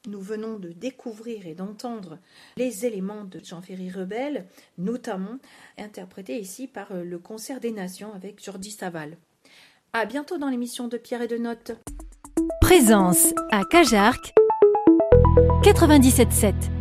Nous venons de découvrir et d'entendre les éléments de Jean-Ferry Rebelle, notamment interprétés ici par le Concert des Nations avec Jordi Savall. À bientôt dans l'émission de Pierre et de Notes. Présence à Cajarc 97.7.